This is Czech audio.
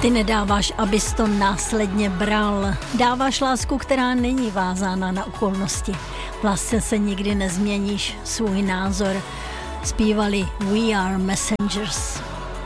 Ty nedáváš, abys to následně bral. Dáváš lásku, která není vázána na okolnosti. V lásce se nikdy nezměníš svůj názor. Zpívali We Are Messengers.